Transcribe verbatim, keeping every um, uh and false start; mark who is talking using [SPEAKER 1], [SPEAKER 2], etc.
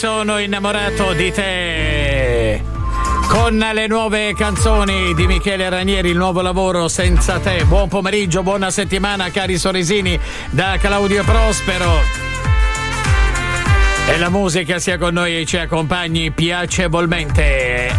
[SPEAKER 1] Sono innamorato di te. Con le nuove canzoni di Michele Ranieri, il nuovo lavoro Senza te. Buon pomeriggio, buona settimana cari sorrisini da Claudio Prospero. E la musica sia con noi e ci accompagni piacevolmente.